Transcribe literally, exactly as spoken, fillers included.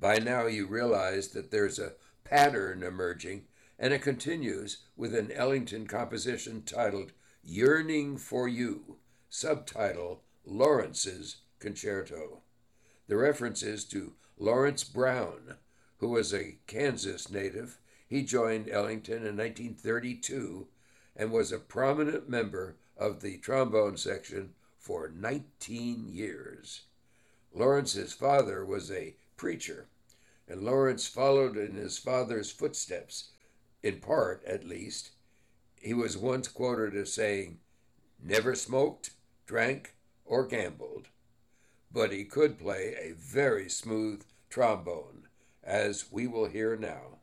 By now, you realize that there's a pattern emerging, and it continues with an Ellington composition titled Yearning for You, subtitle Lawrence's Concerto. The reference is to Lawrence Brown, who was a Kansas native. He joined Ellington in nineteen thirty-two and was a prominent member of the trombone section for nineteen years. Lawrence's father was a preacher, and Lawrence followed in his father's footsteps, in part at least. He was once quoted as saying, "Never smoked, drank, or gambled," but he could play a very smooth trombone, as we will hear now.